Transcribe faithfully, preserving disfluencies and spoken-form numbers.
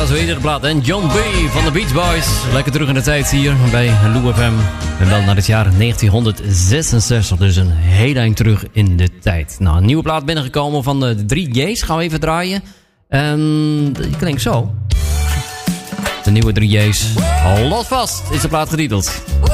Ja, zo heet het plaat. En John B. van de Beach Boys. Lekker terug in de tijd hier bij Lou F M. En wel naar het jaar negentienhonderdzesenzestig. Dus een heel eind terug in de tijd. Nou, een nieuwe plaat binnengekomen van de drie J's. Gaan we even draaien. En die klinkt zo. De nieuwe drie J's. Lot vast is de plaat getiteld.